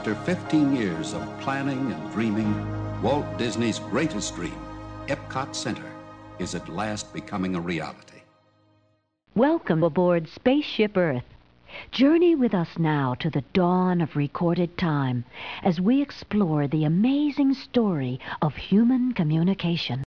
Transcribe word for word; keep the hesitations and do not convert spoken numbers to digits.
After fifteen years of planning and dreaming, Walt Disney's greatest dream, Epcot Center, is at last becoming a reality. Welcome aboard Spaceship Earth. Journey with us now to the dawn of recorded time as we explore the amazing story of human communication.